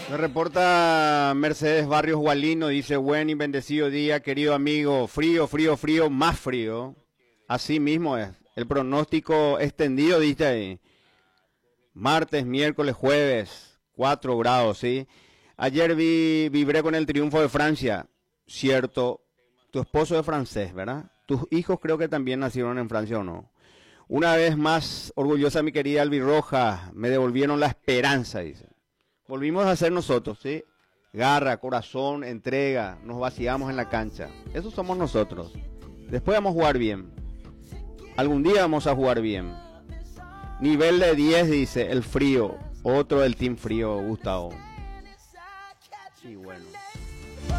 Me reporta Mercedes Barrios Gualino, dice, buen y bendecido día, querido amigo, frío, frío, frío, más frío. Así mismo es. El pronóstico extendido, dice ahí. Martes, miércoles, jueves, 4 grados, ¿sí? Ayer vibré con el triunfo de Francia. Cierto, tu esposo es francés, ¿verdad? Tus hijos creo que también nacieron en Francia, ¿o no? Una vez más, orgullosa mi querida Albirroja, me devolvieron la esperanza, dice. Volvimos a ser nosotros, ¿sí? Garra, corazón, entrega, nos vaciamos en la cancha. Eso somos nosotros. Después vamos a jugar bien. Algún día vamos a jugar bien. Nivel de 10, dice, el frío. Otro del team frío, Gustavo. Sí, bueno.